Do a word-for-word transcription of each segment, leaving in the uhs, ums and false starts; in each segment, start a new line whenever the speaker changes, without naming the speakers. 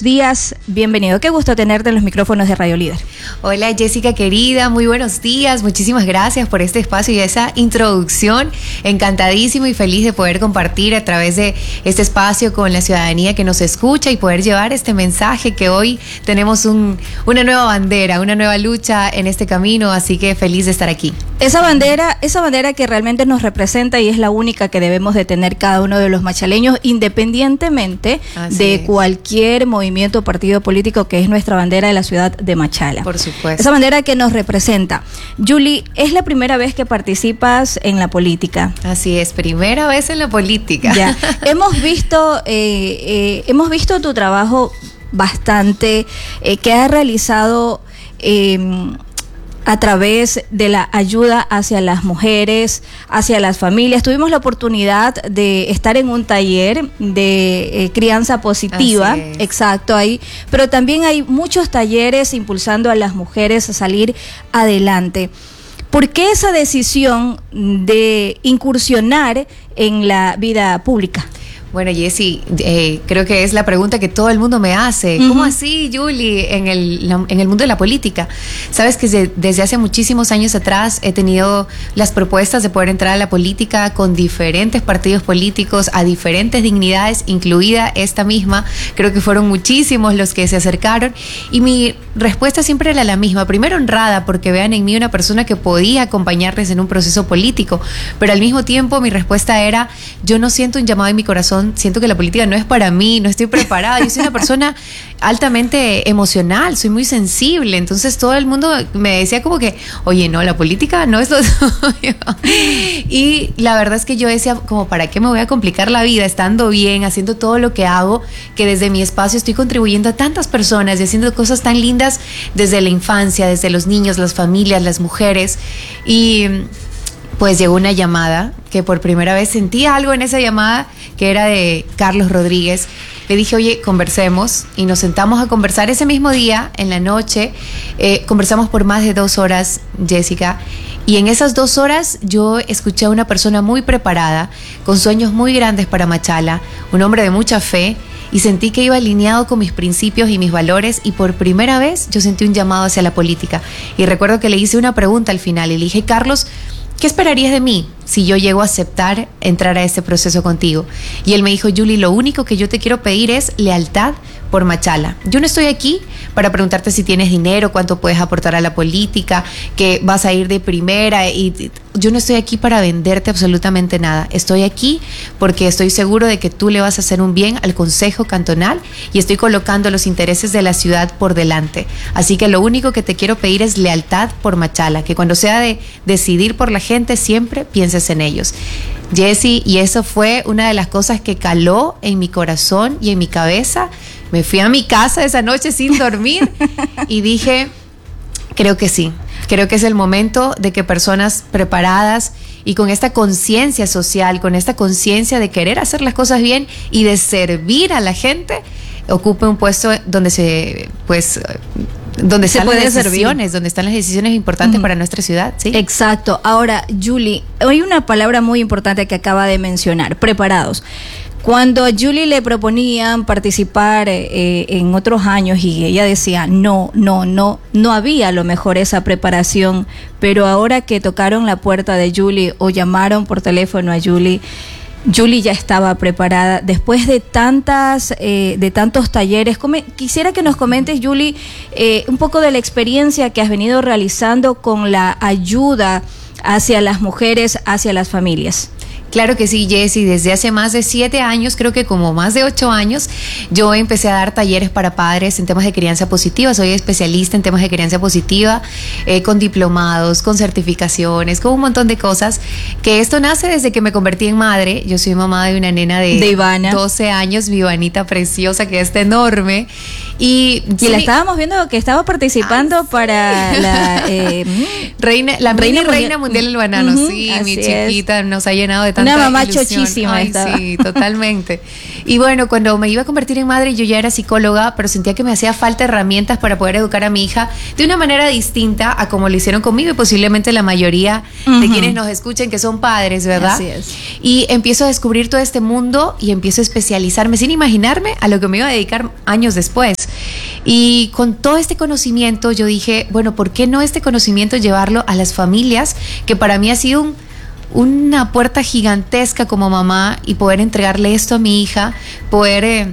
días, bienvenido. Qué gusto tenerte en los micrófonos de Radio Líder.
Hola Jessica querida, muy buenos días, muchísimas gracias por este espacio y esa introducción. Encantadísimo y feliz de poder compartir a través de este espacio con la ciudadanía que nos escucha y poder llevar este mensaje que hoy tenemos un, una nueva bandera, una nueva lucha en este camino, así que feliz de estar aquí.
Esa bandera, esa bandera que realmente nos representa y es la única que debemos de tener cada uno de los machaleños, independientemente Así de es. cualquier movimiento o partido político, que es nuestra bandera de la ciudad de Machala.
Por supuesto.
Esa bandera que nos representa. Julie, ¿es la primera vez que participas en la política?
Así es, primera vez en la política.
Ya. Hemos visto, eh, eh, hemos visto tu trabajo bastante, eh, que has realizado eh, a través de la ayuda hacia las mujeres, hacia las familias. Tuvimos la oportunidad de estar en un taller de eh, crianza positiva, exacto, ahí, pero también hay muchos talleres impulsando a las mujeres a salir adelante. ¿Por qué esa decisión de incursionar en la vida pública?
Bueno, Jessy, eh, creo que es la pregunta que todo el mundo me hace. Uh-huh. ¿Cómo así, Julie, en el, la, en el mundo de la política? Sabes que desde, desde hace muchísimos años atrás he tenido las propuestas de poder entrar a la política con diferentes partidos políticos, a diferentes dignidades, incluida esta misma. Creo que fueron muchísimos los que se acercaron y mi respuesta siempre era la misma. Primero, honrada porque vean en mí una persona que podía acompañarles en un proceso político, pero al mismo tiempo mi respuesta era: yo no siento un llamado en mi corazón, siento que la política no es para mí, no estoy preparada. Yo soy una persona altamente emocional, soy muy sensible, entonces todo el mundo me decía como que, oye, no, la política no es lo tuyo. Y la verdad es que yo decía, como, ¿para qué me voy a complicar la vida estando bien, haciendo todo lo que hago, que desde mi espacio estoy contribuyendo a tantas personas y haciendo cosas tan lindas desde la infancia, desde los niños, las familias, las mujeres? Y pues llegó una llamada que por primera vez sentí algo en esa llamada, que era de Carlos Rodríguez. Le dije, oye, conversemos, y nos sentamos a conversar ese mismo día, en la noche. Eh, conversamos por más de dos horas, Jessica, y en esas dos horas yo escuché a una persona muy preparada, con sueños muy grandes para Machala, un hombre de mucha fe, y sentí que iba alineado con mis principios y mis valores, y por primera vez yo sentí un llamado hacia la política. Y recuerdo que le hice una pregunta al final, y le dije, Carlos, ¿qué esperarías de mí si yo llego a aceptar entrar a este proceso contigo? Y él me dijo, Julie, lo único que yo te quiero pedir es lealtad por Machala. Yo no estoy aquí para preguntarte si tienes dinero, cuánto puedes aportar a la política, que vas a ir de primera, y yo no estoy aquí para venderte absolutamente nada. Estoy aquí porque estoy seguro de que tú le vas a hacer un bien al Consejo Cantonal y estoy colocando los intereses de la ciudad por delante. Así que lo único que te quiero pedir es lealtad por Machala, que cuando sea de decidir por la gente, siempre pienses en ellos. Jessy, y eso fue una de las cosas que caló en mi corazón y en mi cabeza. Me fui a mi casa esa noche sin dormir y dije, creo que sí, creo que es el momento de que personas preparadas y con esta conciencia social, con esta conciencia de querer hacer las cosas bien y de servir a la gente, ocupe un puesto donde se, pues, donde se están las decisiones, servir. donde están las decisiones importantes uh-huh. para nuestra ciudad, ¿sí?
Exacto. Ahora, Julie, hay una palabra muy importante que acaba de mencionar: preparados. Cuando a Julie le proponían participar eh, en otros años y ella decía no, no, no, no había a lo mejor esa preparación, pero ahora que tocaron la puerta de Julie o llamaron por teléfono a Julie, Julie ya estaba preparada después de tantas, eh, de tantos talleres. Come, quisiera que nos comentes, Julie, eh, un poco de la experiencia que has venido realizando con la ayuda hacia las mujeres, hacia las familias.
Claro que sí, Jessy. Desde hace más de siete años, creo que como más de ocho años, yo empecé a dar talleres para padres en temas de crianza positiva. Soy especialista en temas de crianza positiva, eh, con diplomados, con certificaciones, con un montón de cosas. Que esto nace desde que me convertí en madre. Yo soy mamá de una nena de,
de Ivana.
doce años, mi Ivanita preciosa, que está enorme. Y,
y
sí,
la estábamos viendo que estaba participando ay, para sí. la eh,
reina, la reina, reina mundial del banano. Uh-huh, sí, mi chiquita es. Nos ha llenado de tanta
una mamá
ilusión.
chochísima.
Ay, estaba. Sí, totalmente. Y bueno, cuando me iba a convertir en madre, yo ya era psicóloga, pero sentía que me hacía falta herramientas para poder educar a mi hija de una manera distinta a como lo hicieron conmigo y posiblemente la mayoría uh-huh. de quienes nos escuchen que son padres, ¿verdad?
Así es.
Y empiezo a descubrir todo este mundo y empiezo a especializarme sin imaginarme a lo que me iba a dedicar años después. Y con todo este conocimiento yo dije, bueno, ¿por qué no este conocimiento llevarlo a las familias? Que para mí ha sido un, una puerta gigantesca como mamá y poder entregarle esto a mi hija, poder eh,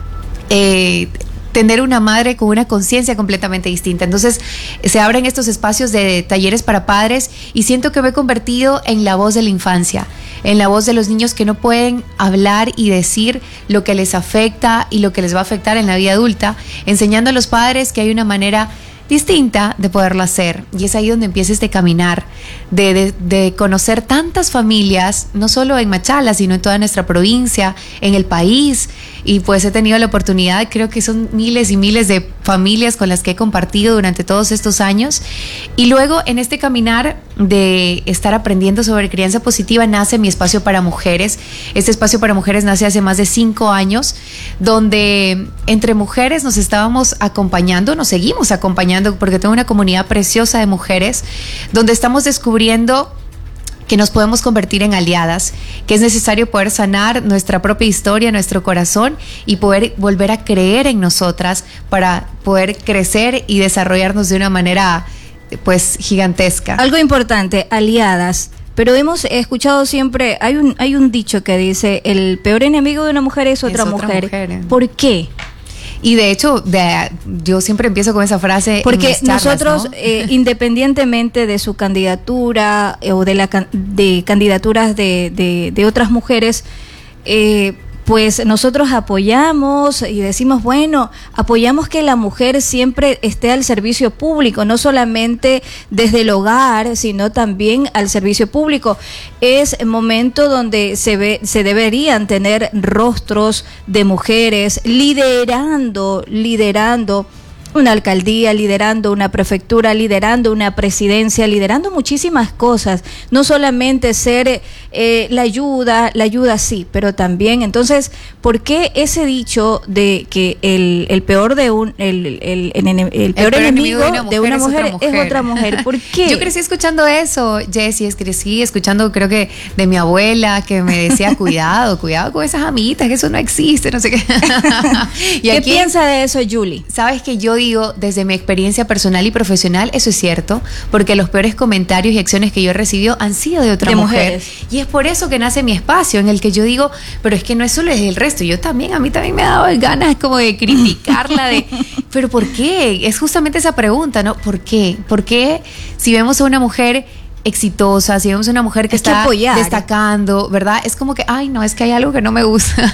eh, tener una madre con una conciencia completamente distinta. Entonces se abren estos espacios de talleres para padres y siento que me he convertido en la voz de la infancia, en la voz de los niños que no pueden hablar y decir lo que les afecta y lo que les va a afectar en la vida adulta, enseñando a los padres que hay una manera distinta de poderlo hacer. Y es ahí donde empieza este caminar de, de, de conocer tantas familias, no solo en Machala, sino en toda nuestra provincia, en el país. Y pues he tenido la oportunidad, creo que son miles y miles de familias con las que he compartido durante todos estos años. Y luego en este caminar de estar aprendiendo sobre crianza positiva nace mi espacio para mujeres. Este espacio para mujeres nace hace más de cinco años, donde entre mujeres nos estábamos acompañando, nos seguimos acompañando, porque tengo una comunidad preciosa de mujeres, donde estamos descubriendo que nos podemos convertir en aliadas, que es necesario poder sanar nuestra propia historia, nuestro corazón y poder volver a creer en nosotras para poder crecer y desarrollarnos de una manera pues gigantesca.
Algo importante, aliadas. Pero hemos escuchado siempre, hay un, hay un dicho que dice, el peor enemigo de una mujer es otra, es otra mujer. mujer. ¿Por qué?
Y de hecho, de, yo siempre empiezo con esa frase.
Porque
en mis charlas,
nosotros,
¿no?
eh, independientemente de su candidatura eh, o de, la, de candidaturas de, de, de otras mujeres, eh, pues nosotros apoyamos y decimos, bueno, apoyamos que la mujer siempre esté al servicio público, no solamente desde el hogar, sino también al servicio público. Es momento donde se ve, se deberían tener rostros de mujeres liderando, liderando una alcaldía, liderando una prefectura, liderando una presidencia, liderando muchísimas cosas, no solamente ser eh, la ayuda, la ayuda sí, pero también, entonces, ¿por qué ese dicho de que el, el peor de un, el, el, el, el, el peor el enemigo de una mujer, de una mujer, es, otra mujer. es otra mujer? ¿Por qué?
Yo crecí escuchando eso, Jessie, crecí escuchando, creo que de mi abuela, que me decía, cuidado, cuidado con esas amiguitas, que eso no existe, no sé qué.
¿Y ¿Qué aquí, piensa de eso, Julie?
Sabes que yo digo, desde mi experiencia personal y profesional, eso es cierto, porque los peores comentarios y acciones que yo he recibido han sido de otra
de
mujer.
Mujeres.
Y es por eso que nace mi espacio, en el que yo digo, pero es que no es solo el resto, yo también, a mí también me ha dado ganas como de criticarla, de, pero ¿por qué? Es justamente esa pregunta, ¿no? ¿Por qué? ¿Por qué si vemos a una mujer exitosa, si vemos a una mujer que
es
está
que
destacando, ¿verdad? Es como que, ay, no, es que hay algo que no me gusta.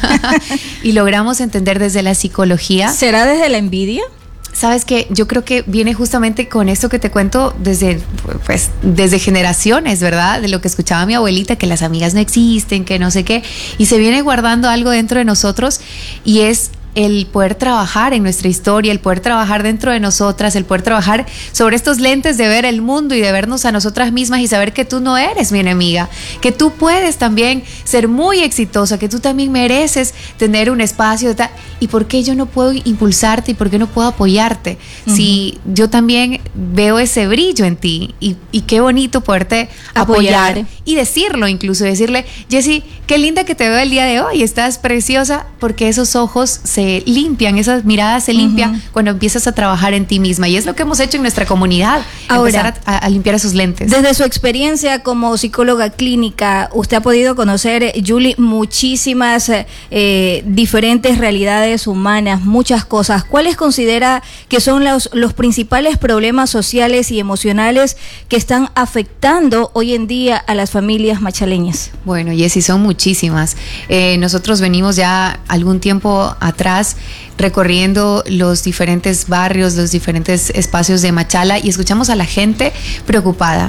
Y logramos entender desde la psicología.
¿Será desde la envidia?
Sabes que yo creo que viene justamente con esto que te cuento desde, pues, desde generaciones, ¿verdad? De lo que escuchaba mi abuelita, que las amigas no existen, que no sé qué, y se viene guardando algo dentro de nosotros y es el poder trabajar en nuestra historia, el poder trabajar dentro de nosotras, el poder trabajar sobre estos lentes de ver el mundo y de vernos a nosotras mismas y saber que tú no eres mi enemiga, que tú puedes también ser muy exitosa, que tú también mereces tener un espacio de tal, y por qué yo no puedo impulsarte y por qué no puedo apoyarte, uh-huh. si yo también veo ese brillo en ti y, y qué bonito poderte apoyar. apoyar y decirlo, incluso decirle, Jessie, qué linda que te veo el día de hoy, estás preciosa, porque esos ojos se Se limpian, esas miradas se limpian uh-huh. cuando empiezas a trabajar en ti misma, y es lo que hemos hecho en nuestra comunidad. Ahora, empezar a, a limpiar esos lentes.
Desde su experiencia como psicóloga clínica, usted ha podido conocer, Julie, muchísimas eh, diferentes realidades humanas, muchas cosas. ¿Cuáles considera que son los, los principales problemas sociales y emocionales que están afectando hoy en día a las familias machaleñas?
Bueno, Jessie, son muchísimas. Eh, nosotros venimos ya algún tiempo atrás recorriendo los diferentes barrios, los diferentes espacios de Machala, y escuchamos a la gente preocupada,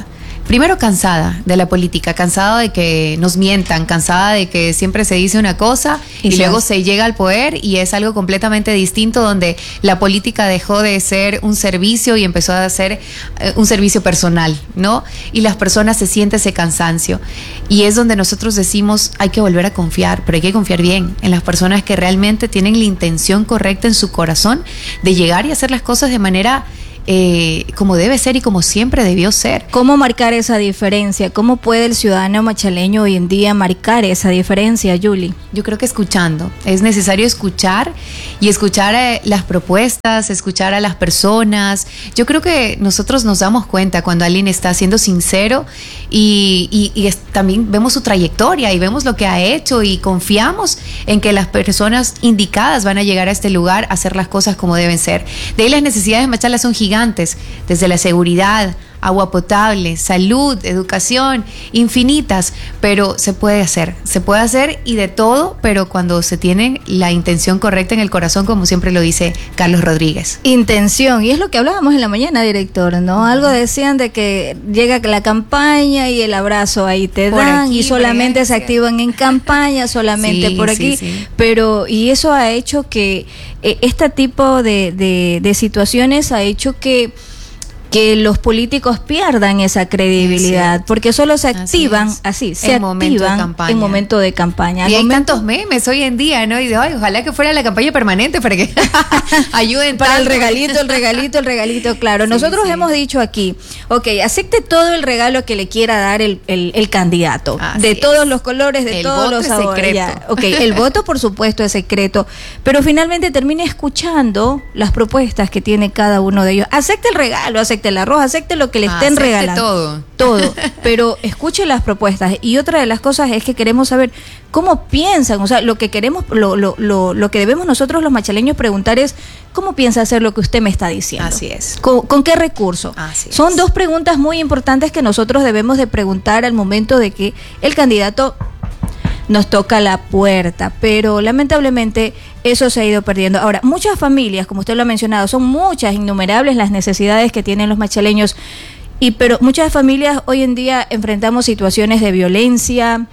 primero cansada de la política, cansada de que nos mientan, cansada de que siempre se dice una cosa y, y luego se llega al poder y es algo completamente distinto, donde la política dejó de ser un servicio y empezó a ser eh, un servicio personal, ¿no? Y las personas se sienten ese cansancio. Y es donde nosotros decimos, hay que volver a confiar, pero hay que confiar bien en las personas que realmente tienen la intención correcta en su corazón de llegar y hacer las cosas de manera Eh, como debe ser y como siempre debió ser.
¿Cómo marcar esa diferencia? ¿Cómo puede el ciudadano machaleño hoy en día marcar esa diferencia, Yuli?
Yo creo que escuchando. Es necesario escuchar y escuchar eh, las propuestas, escuchar a las personas. Yo creo que nosotros nos damos cuenta cuando alguien está siendo sincero y, y, y es, también vemos su trayectoria y vemos lo que ha hecho y confiamos en que las personas indicadas van a llegar a este lugar a hacer las cosas como deben ser. De ahí las necesidades de Machala son gigantes. Gigantes, desde la seguridad, agua potable, salud, educación, infinitas, pero se puede hacer, se puede hacer y de todo, pero cuando se tiene la intención correcta en el corazón, como siempre lo dice Carlos Rodríguez.
Intención, y es lo que hablábamos en la mañana, director, ¿no? Algo decían de que llega la campaña y el abrazo ahí te dan aquí, y solamente se activan en campaña, solamente sí, por aquí, sí, sí. Pero, y eso ha hecho que eh, este tipo de, de, de situaciones ha hecho que que los políticos pierdan esa credibilidad, sí, porque solo se activan así, así se en activan en momento de campaña.
Y hay
momento,
tantos memes hoy en día, ¿no? Y de, ay, ojalá que fuera la campaña permanente para que ayuden
para
tanto.
el regalito, el regalito, el regalito, claro. Sí, Nosotros sí. hemos dicho aquí, ok, acepte todo el regalo que le quiera dar el, el, el candidato, así de es. todos los colores, de
el
todos
voto
los
es
sabores.
Secreto.
Ya, ok, el voto por supuesto es secreto, pero finalmente termine escuchando las propuestas que tiene cada uno de ellos. Acepte el regalo, acepte el arroz, acepte lo que le estén
ah,
regalando.
Todo.
Todo. Pero escuche las propuestas. Y otra de las cosas es que queremos saber cómo piensan. O sea, lo que queremos, lo, lo, lo, lo que debemos nosotros los machaleños preguntar es ¿cómo piensa hacer lo que usted me está diciendo?
Así es.
¿Con, con qué recurso?
Así
Son
es.
dos preguntas muy importantes que nosotros debemos de preguntar al momento de que el candidato nos toca la puerta, pero lamentablemente eso se ha ido perdiendo. Ahora, muchas familias, como usted lo ha mencionado, son muchas, innumerables las necesidades que tienen los machaleños, y pero muchas familias hoy en día enfrentamos situaciones de violencia,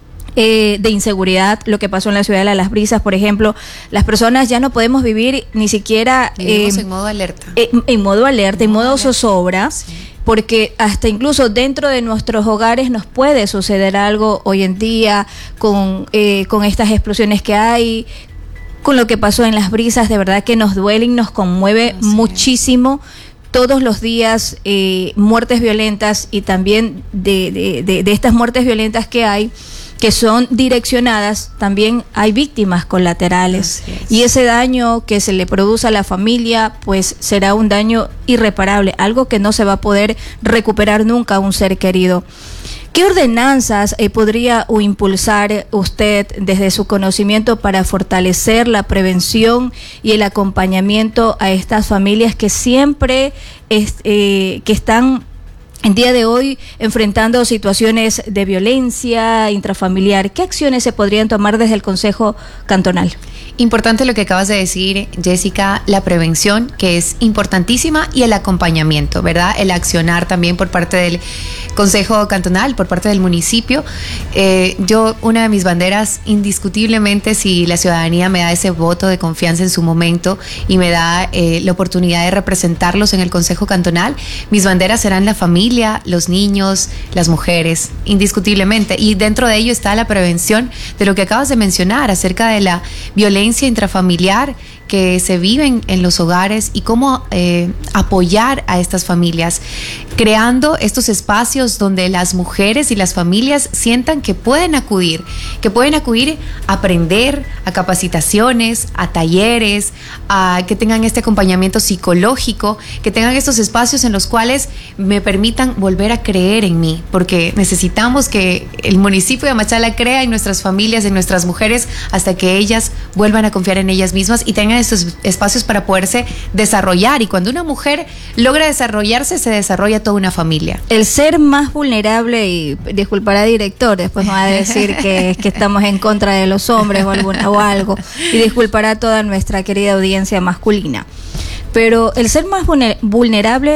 eh, de inseguridad, lo que pasó en la ciudad de Las Brisas, por ejemplo. Las personas ya no podemos vivir ni siquiera
Vivimos eh, en modo alerta.
Eh, en modo alerta, en, en modo, modo zozobra.
Sí.
Porque hasta incluso dentro de nuestros hogares nos puede suceder algo hoy en día con, eh, con estas explosiones que hay, con lo que pasó en Las Brisas. De verdad que nos duele y nos conmueve Así muchísimo. Es. Todos los días eh, muertes violentas y también de, de, de, de estas muertes violentas que hay, que son direccionadas, también hay víctimas colaterales. Y ese daño que se le produce a la familia, pues será un daño irreparable, algo que no se va a poder recuperar nunca a un ser querido. ¿Qué ordenanzas eh, podría o impulsar usted desde su conocimiento para fortalecer la prevención y el acompañamiento a estas familias que siempre es, eh, que están en día de hoy enfrentando situaciones de violencia intrafamiliar? ¿Qué acciones se podrían tomar desde el Consejo Cantonal?
Importante lo que acabas de decir, Jessica, la prevención, que es importantísima, y el acompañamiento, ¿verdad? El accionar también por parte del Consejo Cantonal, por parte del municipio. Eh, yo, una de mis banderas, indiscutiblemente, si la ciudadanía me da ese voto de confianza en su momento y me da eh, la oportunidad de representarlos en el Consejo Cantonal, mis banderas serán la familia, los niños, las mujeres, indiscutiblemente. Y dentro de ello está la prevención de lo que acabas de mencionar acerca de la violencia intrafamiliar que se viven en los hogares y cómo eh, apoyar a estas familias, creando estos espacios donde las mujeres y las familias sientan que pueden acudir, que pueden acudir a aprender, a capacitaciones, a talleres, a que tengan este acompañamiento psicológico, que tengan estos espacios en los cuales me permitan volver a creer en mí, porque necesitamos que el municipio de Machala crea en nuestras familias, en nuestras mujeres, hasta que ellas vuelvan a confiar en ellas mismas y tengan estos espacios para poderse desarrollar. Y cuando una mujer logra desarrollarse, se desarrolla toda una familia.
El ser más vulnerable, y disculpará director, después me va a decir que, que estamos en contra de los hombres o, alguna, o algo, y disculpará toda nuestra querida audiencia masculina, pero el ser más vulnerable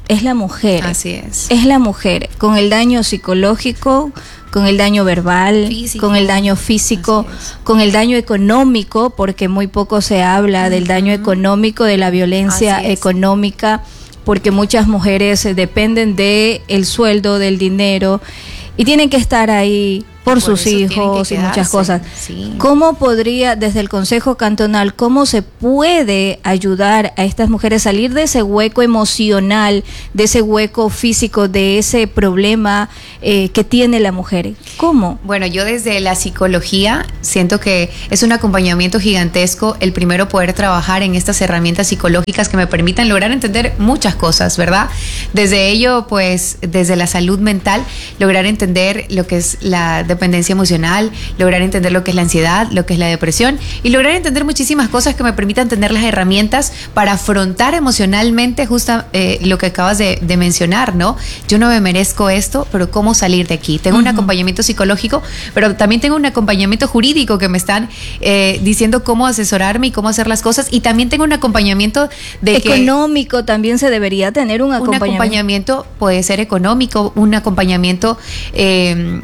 es la mujer.
Así es.
Es la mujer, con el daño psicológico, con el daño verbal, físico, con el daño físico, con el daño económico, porque muy poco se habla uh-huh. del daño económico, de la violencia económica, porque muchas mujeres dependen de el sueldo, del dinero, y tienen que estar ahí por, por sus hijos y muchas cosas. Sí. ¿Cómo podría, desde el Consejo Cantonal, cómo se puede ayudar a estas mujeres a salir de ese hueco emocional, de ese hueco físico, de ese problema eh, que tiene la mujer? ¿Cómo?
Bueno, yo desde la psicología siento que es un acompañamiento gigantesco el primero poder trabajar en estas herramientas psicológicas que me permitan lograr entender muchas cosas, ¿verdad? Desde ello, pues, desde la salud mental, lograr entender lo que es la dependencia emocional, lograr entender lo que es la ansiedad, lo que es la depresión y lograr entender muchísimas cosas que me permitan tener las herramientas para afrontar emocionalmente justo eh, lo que acabas de, de mencionar, ¿no? Yo no me merezco esto, pero ¿cómo salir de aquí? Tengo uh-huh. un acompañamiento psicológico, pero también tengo un acompañamiento jurídico que me están eh, diciendo cómo asesorarme y cómo hacer las cosas, y también tengo un acompañamiento de
económico, que también se debería tener un acompañamiento.
Un acompañamiento puede ser económico, un acompañamiento eh,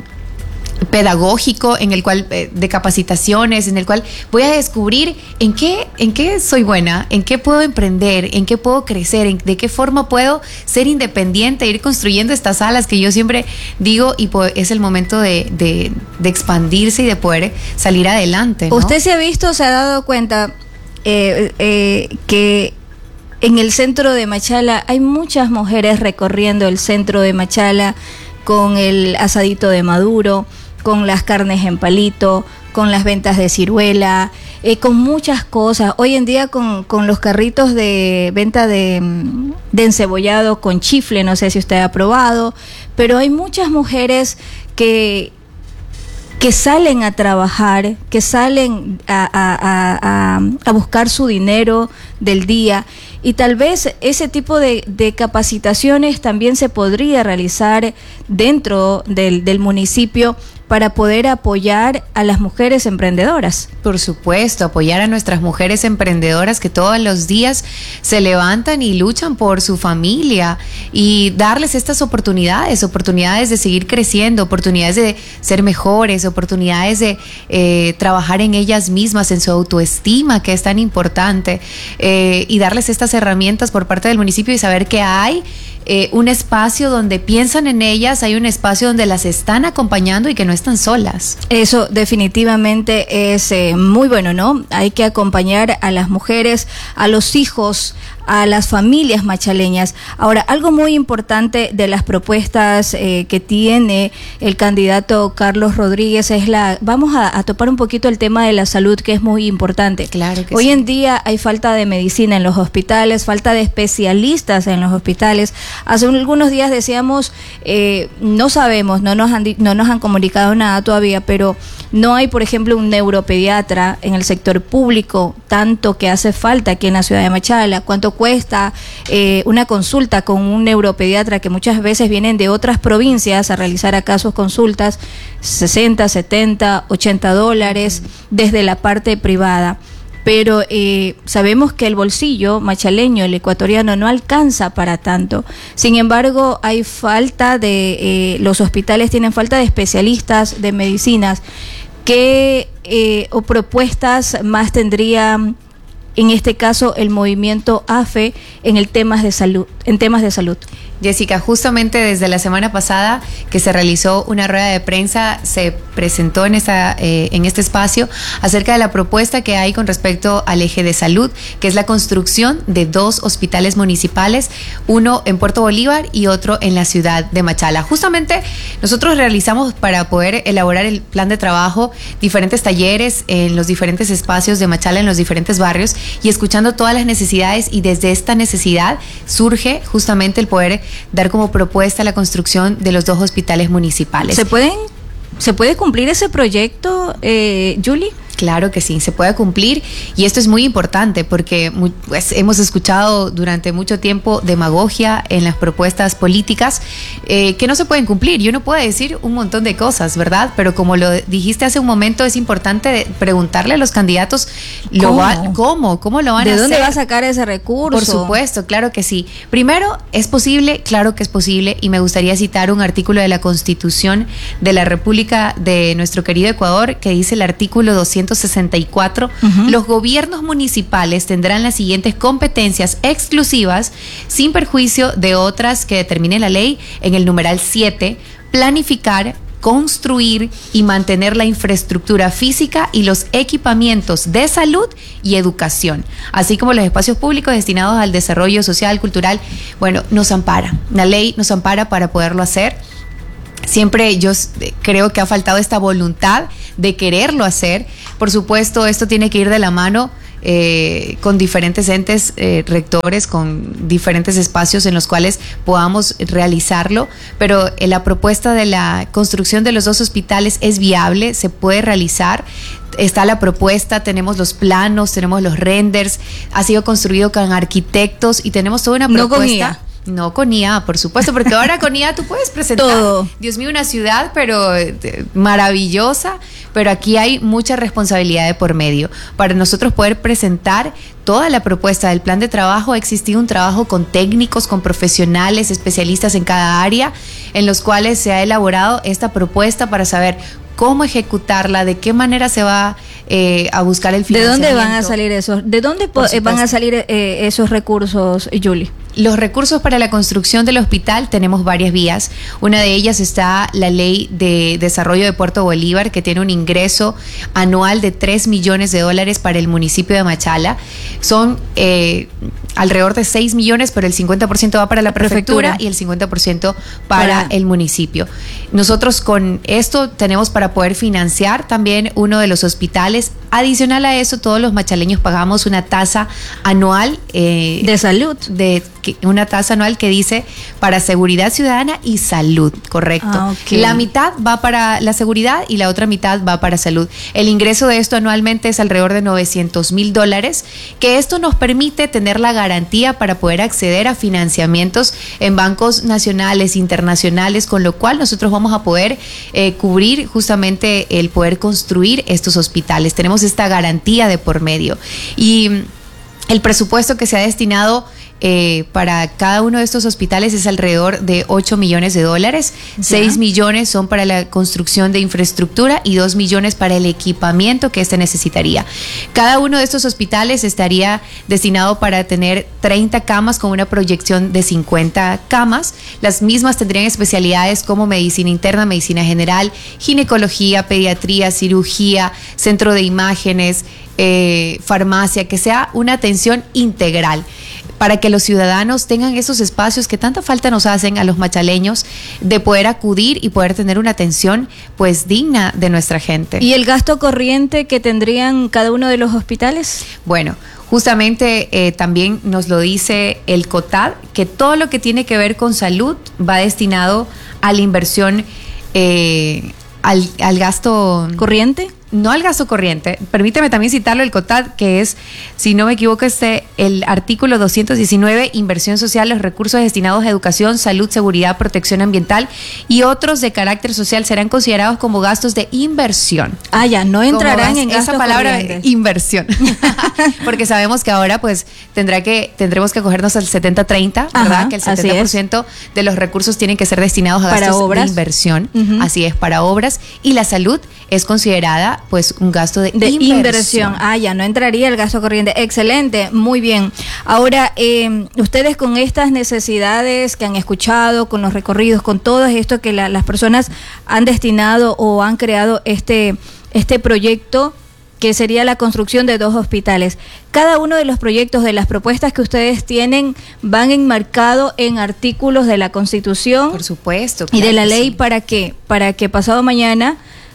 pedagógico, en el cual eh, de capacitaciones, en el cual voy a descubrir en qué en qué soy buena, en qué puedo emprender, en qué puedo crecer, en, de qué forma puedo ser independiente, ir construyendo estas alas que yo siempre digo, y pues, es el momento de, de, de expandirse y de poder salir adelante, ¿no?
Usted se ha visto, se ha dado cuenta eh, eh, que en el centro de Machala hay muchas mujeres recorriendo el centro de Machala con el asadito de maduro, con las carnes en palito, con las ventas de ciruela, eh, con muchas cosas. Hoy en día con, con los carritos de venta de, de encebollado con chifle, no sé si usted ha probado, pero hay muchas mujeres que, que salen a trabajar, que salen a, a, a, a buscar su dinero del día, y tal vez ese tipo de, de capacitaciones también se podría realizar dentro del, del municipio para poder apoyar a las mujeres emprendedoras.
Por supuesto, apoyar a nuestras mujeres emprendedoras que todos los días se levantan y luchan por su familia, y darles estas oportunidades, oportunidades de seguir creciendo, oportunidades de ser mejores, oportunidades de eh, trabajar en ellas mismas, en su autoestima, que es tan importante, eh, y darles estas herramientas por parte del municipio y saber que hay Eh, un espacio donde piensan en ellas, hay un espacio donde las están acompañando y que no están solas.
Eso definitivamente es eh, muy bueno, ¿no? Hay que acompañar a las mujeres, a los hijos, a las familias machaleñas. Ahora, algo muy importante de las propuestas eh, que tiene el candidato Carlos Rodríguez es la, vamos a, a topar un poquito el tema de la salud, que es muy importante.
Claro que
Hoy
sí.
en día hay falta de medicina en los hospitales, falta de especialistas en los hospitales. Hace algunos días decíamos, eh, no sabemos, no nos han no nos han comunicado nada todavía, pero no hay, por ejemplo, un neuropediatra en el sector público, tanto que hace falta aquí en la ciudad de Machala. ¿Cuánto cuesta eh, una consulta con un neuropediatra, que muchas veces vienen de otras provincias a realizar acá sus consultas? sesenta, setenta, ochenta dólares desde la parte privada. Pero eh, sabemos que el bolsillo machaleño, el ecuatoriano, no alcanza para tanto. Sin embargo, hay falta de, eh, los hospitales tienen falta de especialistas de medicinas. ¿Qué eh, o propuestas más tendría, en este caso, el movimiento A F E en el temas de salud, en temas de salud?
Jessica, justamente desde la semana pasada que se realizó una rueda de prensa, se presentó en, esta, eh, en este espacio acerca de la propuesta que hay con respecto al eje de salud, que es la construcción de dos hospitales municipales, uno en Puerto Bolívar y otro en la ciudad de Machala. Justamente nosotros realizamos, para poder elaborar el plan de trabajo, diferentes talleres en los diferentes espacios de Machala, en los diferentes barrios, y escuchando todas las necesidades, y desde esta necesidad surge justamente el poder dar como propuesta la construcción de los dos hospitales municipales.
¿Se pueden, se puede cumplir ese proyecto, eh, Julie?
Claro que sí, se puede cumplir y esto es muy importante porque pues, hemos escuchado durante mucho tiempo demagogia en las propuestas políticas eh, que no se pueden cumplir. Y uno puede decir un montón de cosas, ¿verdad? Pero como lo dijiste hace un momento, es importante preguntarle a los candidatos lo
¿Cómo?
Va, ¿cómo? ¿Cómo lo van a hacer?
¿De dónde va a sacar ese recurso?
Por supuesto, claro que sí. Primero, ¿es posible? Claro que es posible y me gustaría citar un artículo de la Constitución de la República de nuestro querido Ecuador que dice el artículo doscientos sesenta y cuatro, uh-huh. Los gobiernos municipales tendrán las siguientes competencias exclusivas sin perjuicio de otras que determine la ley en el numeral siete, planificar, construir y mantener la infraestructura física y los equipamientos de salud y educación, así como los espacios públicos destinados al desarrollo social, cultural. Bueno, nos ampara, la ley nos ampara para poderlo hacer. Siempre yo creo que ha faltado esta voluntad de quererlo hacer. Por supuesto, esto tiene que ir de la mano eh, con diferentes entes eh, rectores, con diferentes espacios en los cuales podamos realizarlo, pero eh, la propuesta de la construcción de los dos hospitales es viable, se puede realizar. Está la propuesta, tenemos los planos, tenemos los renders, ha sido construido con arquitectos y tenemos toda una propuesta. No con I A. No con I A, por supuesto, porque ahora con I A tú puedes presentar, todo. Dios mío, una ciudad, pero eh, maravillosa, pero aquí hay mucha responsabilidad de por medio. Para nosotros poder presentar toda la propuesta del plan de trabajo, ha existido un trabajo con técnicos, con profesionales, especialistas en cada área, en los cuales se ha elaborado esta propuesta para saber cómo ejecutarla, de qué manera se va eh, a buscar el financiamiento.
¿De dónde van a salir esos? ¿De dónde van a salir eh, esos recursos, Julie?
Los recursos para la construcción del hospital tenemos varias vías. Una de ellas está la Ley de Desarrollo de Puerto Bolívar, que tiene un ingreso anual de tres millones de dólares para el municipio de Machala. Son eh, alrededor de seis millones, pero el cincuenta por ciento va para la prefectura, prefectura. y el cincuenta por ciento para, para el municipio. Nosotros con esto tenemos para poder financiar también uno de los hospitales. Adicional a eso, todos los machaleños pagamos una tasa anual eh,
de salud,
de una tasa anual que dice para seguridad ciudadana y salud, correcto.
Ah, okay.
La mitad va para la seguridad y la otra mitad va para salud. El ingreso de esto anualmente es alrededor de novecientos mil dólares, que esto nos permite tener la garantía para poder acceder a financiamientos en bancos nacionales, internacionales, con lo cual nosotros vamos a poder eh, cubrir justamente el poder construir estos hospitales. Tenemos esta garantía de por medio. Y el presupuesto que se ha destinado Eh, para cada uno de estos hospitales es alrededor de ocho millones de dólares. ¿Ya? seis millones son para la construcción de infraestructura y dos millones para el equipamiento que éste necesitaría. Cada uno de estos hospitales estaría destinado para tener treinta camas con una proyección de cincuenta camas. Las mismas tendrían especialidades como medicina interna, medicina general, ginecología, pediatría, cirugía, centro de imágenes, eh, farmacia, que sea una atención integral, para que los ciudadanos tengan esos espacios que tanta falta nos hacen a los machaleños de poder acudir y poder tener una atención pues digna de nuestra gente.
¿Y el gasto corriente que tendrían cada uno de los hospitales?
Bueno, justamente eh, también nos lo dice el COTAD, que todo lo que tiene que ver con salud va destinado a la inversión, eh, al, al gasto
corriente.
No al gasto corriente, permíteme también citarlo el COTAD, que es, si no me equivoco, este el artículo doscientos diecinueve, inversión social, los recursos destinados a educación, salud, seguridad, protección ambiental y otros de carácter social serán considerados como gastos de inversión.
Ah, ya, no entrarán en gastos
esa palabra
corrientes.
Inversión. Porque sabemos que ahora pues tendrá que tendremos que acogernos al setenta treinta, ¿verdad?
Ajá,
que el setenta por ciento de los recursos tienen que ser destinados a
para
gastos
obras.
de inversión.
Uh-huh.
Así es, para obras, y la salud es considerada pues un gasto de,
de
inversión.
inversión. Ah, ya, no entraría el gasto corriente. Excelente, muy bien. Ahora, eh, ustedes con estas necesidades que han escuchado, con los recorridos, con todo esto que la, las personas han destinado o han creado este, este proyecto, que sería la construcción de dos hospitales. Cada uno de los proyectos, de las propuestas que ustedes tienen, van enmarcados en artículos de la Constitución.
Por supuesto.
Claro, y de la ley,
sí.
¿para qué? Para que pasado mañana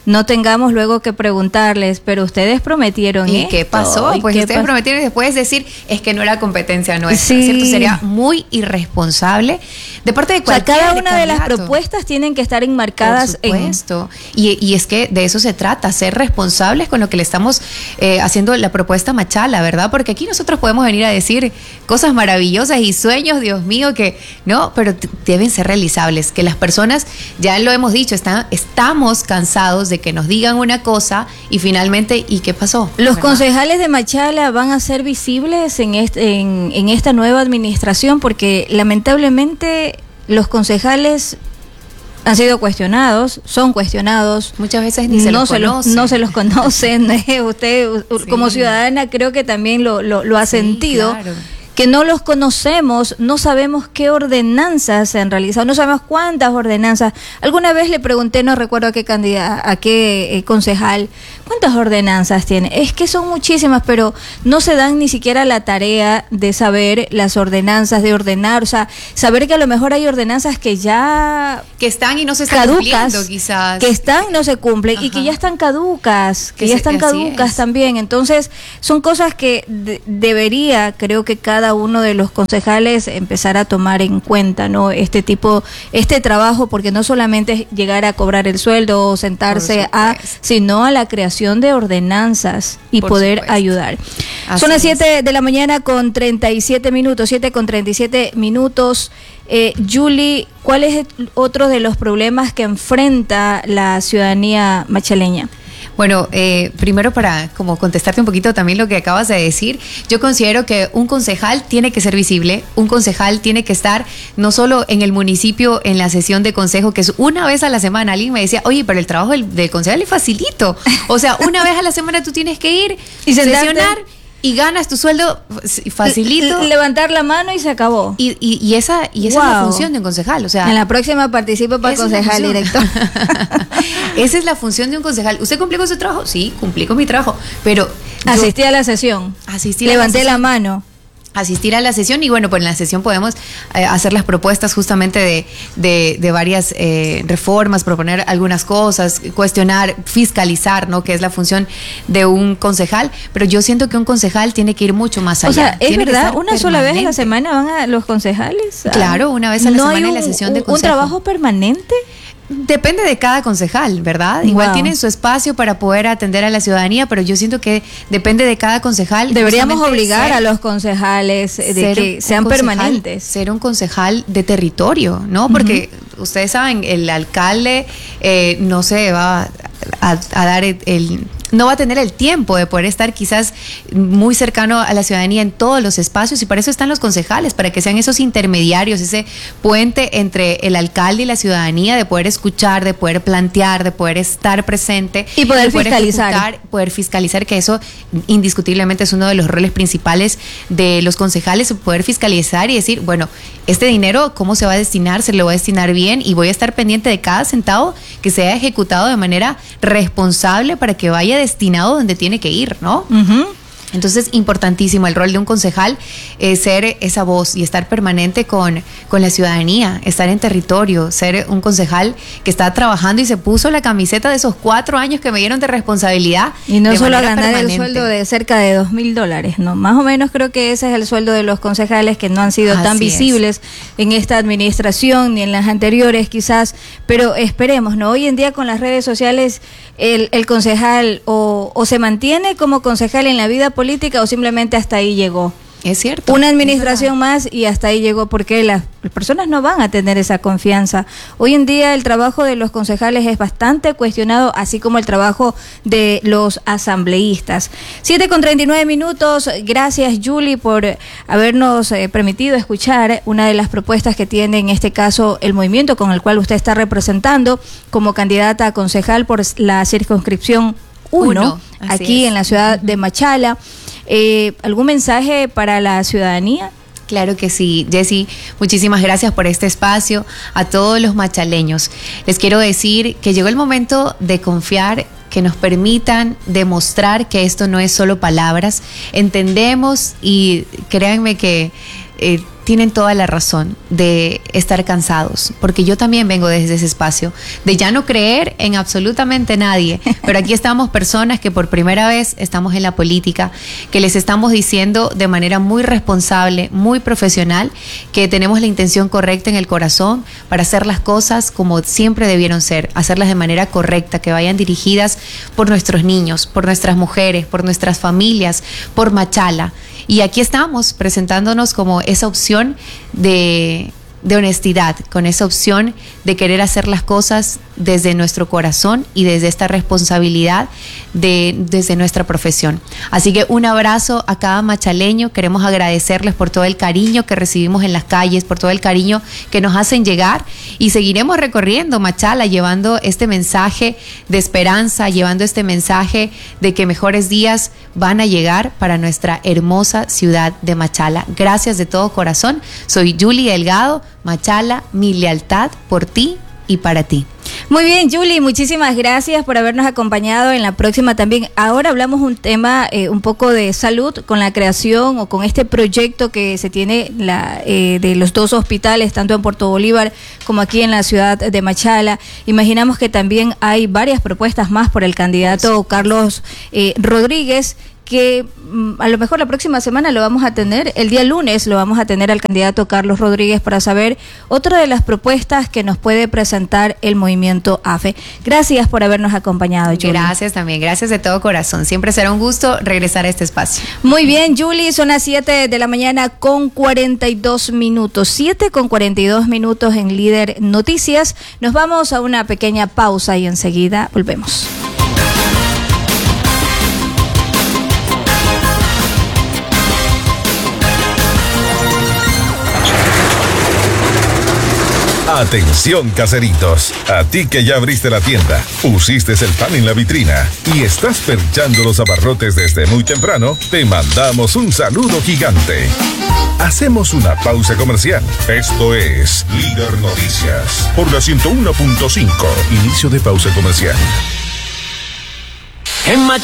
no tengamos luego que preguntarles, pero ustedes prometieron
¿Y
esto,
qué pasó?
¿y
Pues
qué
ustedes
pas-
prometieron y después decir, es que no era competencia nuestra,
Sí.
¿cierto? Sería muy irresponsable de parte de
O sea,
cualquier
cada una de las
candidato.
propuestas tienen que estar enmarcadas
Por
en...
supuesto. Y, y es que de eso se trata, ser responsables con lo que le estamos eh, haciendo la propuesta a Machala, ¿verdad? Porque aquí nosotros podemos venir a decir cosas maravillosas y sueños, Dios mío, que no, pero t- deben ser realizables, que las personas, ya lo hemos dicho, están, estamos cansados de que nos digan una cosa y finalmente, ¿y qué pasó?
Los
¿verdad?
concejales de Machala van a ser visibles en, este, en, en esta nueva administración porque lamentablemente los concejales han sido cuestionados, son cuestionados.
Muchas veces ni se
no
los
se los,
conoce.
no se los conocen. Eh, Usted, u-
Sí.
como ciudadana, creo que también lo, lo, lo ha
Sí,
sentido.
claro.
Que no los conocemos, no sabemos qué ordenanzas se han realizado, no sabemos cuántas ordenanzas. Alguna vez le pregunté, no recuerdo a qué candidata, a qué eh, concejal, ¿cuántas ordenanzas tiene? Es que son muchísimas, pero no se dan ni siquiera la tarea de saber las ordenanzas, de ordenar, o sea, saber que a lo mejor hay ordenanzas que ya
Que están y no se están
caducas,
cumpliendo, quizás.
que están y no se cumplen y que
Ajá.
ya están caducas, que
Que
ya
se-
están
así
caducas
es.
también. Entonces, son cosas que de- debería, creo que cada uno de los concejales empezar a tomar en cuenta, ¿no? Este tipo, este trabajo, porque no solamente es llegar a cobrar el sueldo o sentarse
Por
a,
supuesto.
sino a la creación de ordenanzas y
Por
poder
supuesto.
ayudar.
Así
Son las
es.
siete de la mañana con treinta y siete minutos, siete con treinta y siete minutos. Eh, Julie, ¿cuál es otro de los problemas que enfrenta la ciudadanía machaleña?
Bueno, eh, primero para como contestarte un poquito también lo que acabas de decir, yo considero que un concejal tiene que ser visible, un concejal tiene que estar no solo en el municipio en la sesión de consejo, que es una vez a la semana. Alguien me decía, oye, pero el trabajo del, del concejal es facilito. O sea, una vez a la semana tú tienes que ir,
Y sentarte.
sesionar y ganas tu sueldo facilito.
L- levantar la mano y se acabó.
Y, y, y esa, y esa es la
Wow.
función de un concejal. O sea,
En la próxima participo para
esa es la
concejal
función.
director.
Esa es la función de un concejal. ¿Usted cumplió con su trabajo? Sí, cumplí con mi trabajo. Pero yo
Asistí a la sesión.
asistí a la
Levanté
sesión.
la mano.
asistir a la sesión y bueno, pues en la sesión podemos eh, hacer las propuestas justamente de, de, de varias eh, reformas, proponer algunas cosas, cuestionar, fiscalizar, ¿no? Que es la función de un concejal, pero yo siento que un concejal tiene que ir mucho más allá.
O sea, es
Tiene que
verdad,
estar
una sola vez a la
permanente.
semana van a los concejales.
Claro, una vez a la
¿No
semana
hay
en la
un-
sesión de
un-
consejo.
¿Un trabajo permanente?
Depende de cada concejal, ¿verdad? Igual
Wow.
tienen su espacio para poder atender a la ciudadanía, pero yo siento que depende de cada concejal.
Deberíamos
justamente
obligar
ser-
a los concejales eh, de
ser
que
un
sean
concejal-
permanentes.
Ser un concejal de territorio, ¿no? Porque ustedes saben, el alcalde eh, no se va a, a dar el, el- no va a tener el tiempo de poder estar quizás muy cercano a la ciudadanía en todos los espacios y para eso están los concejales, para que sean esos intermediarios, ese puente entre el alcalde y la ciudadanía, de poder escuchar, de poder plantear, de poder estar presente
Y poder
de
fiscalizar.
ejecutar, poder fiscalizar, que eso indiscutiblemente es uno de los roles principales de los concejales, poder fiscalizar y decir, bueno, este dinero, ¿cómo se va a destinar? ¿Se lo va a destinar bien? Y voy a estar pendiente de cada centavo que sea ejecutado de manera responsable para que vaya destinado donde tiene que ir, ¿no?
Ujú.
Entonces, importantísimo el rol de un concejal es ser esa voz y estar permanente con, con la ciudadanía, estar en territorio, ser un concejal que está trabajando y se puso la camiseta de esos cuatro años que me dieron de responsabilidad.
Y no
de
solo a
manera
ganar el
permanente.
sueldo de cerca de dos mil dólares, ¿no? Más o menos creo que ese es el sueldo de los concejales que no han sido tan
Así es.
visibles en esta administración ni en las anteriores quizás, pero esperemos, ¿no? Hoy en día con las redes sociales el, el concejal o, o se mantiene como concejal en la vida política o simplemente hasta ahí llegó.
Es cierto.
Una
es
administración más y hasta ahí llegó porque las personas no van a tener esa confianza. Hoy en día el trabajo de los concejales es bastante cuestionado, así como el trabajo de los asambleístas. siete con treinta y nueve minutos. Gracias, Julie, por habernos eh, permitido escuchar una de las propuestas que tiene en este caso el movimiento con el cual usted está representando como candidata a concejal por la circunscripción uno,
Uno, así
aquí
es.
en la ciudad de Machala. Eh, ¿Algún mensaje para la ciudadanía?
Claro que sí, Jessy, muchísimas gracias por este espacio. A todos los machaleños, les quiero decir que llegó el momento de confiar, que nos permitan demostrar que esto no es solo palabras. Entendemos y créanme que eh, tienen toda la razón de estar cansados, porque yo también vengo desde ese espacio, de ya no creer en absolutamente nadie, pero aquí estamos personas que por primera vez estamos en la política, que les estamos diciendo de manera muy responsable, muy profesional, que tenemos la intención correcta en el corazón para hacer las cosas como siempre debieron ser, hacerlas de manera correcta, que vayan dirigidas por nuestros niños, por nuestras mujeres, por nuestras familias, por Machala. Y aquí estamos presentándonos como esa opción de, de honestidad, con esa opción de querer hacer las cosas desde nuestro corazón y desde esta responsabilidad de, desde nuestra profesión. Así que un abrazo a cada machaleño. Queremos agradecerles por todo el cariño que recibimos en las calles, por todo el cariño que nos hacen llegar, y seguiremos recorriendo Machala llevando este mensaje de esperanza, llevando este mensaje de que mejores días van a llegar para nuestra hermosa ciudad de Machala. Gracias de todo corazón. Soy Julie Delgado. Machala, mi lealtad por ti y para ti.
Muy bien, Julie, muchísimas gracias por habernos acompañado. En la próxima también. Ahora hablamos un tema eh, un poco de salud con la creación o con este proyecto que se tiene la, eh, de los dos hospitales, tanto en Puerto Bolívar como aquí en la ciudad de Machala. Imaginamos que también hay varias propuestas más por el candidato Carlos eh, Rodríguez, que mm, a lo mejor la próxima semana lo vamos a tener, el día lunes lo vamos a tener al candidato Carlos Rodríguez para saber otra de las propuestas que nos puede presentar el movimiento A F E. Gracias por habernos acompañado, Julie.
Gracias también, gracias de todo corazón. Siempre será un gusto regresar a este espacio.
Muy bien, Julie, son las siete de la mañana con cuarenta y dos minutos. siete con cuarenta y dos minutos en Líder Noticias. Nos vamos a una pequeña pausa y enseguida volvemos.
Atención, caseritos, a ti que ya abriste la tienda, pusiste el pan en la vitrina y estás perchando los abarrotes desde muy temprano, te mandamos un saludo gigante. Hacemos una pausa comercial. Esto es Líder Noticias por la ciento uno punto cinco. Inicio de pausa comercial.
En Machala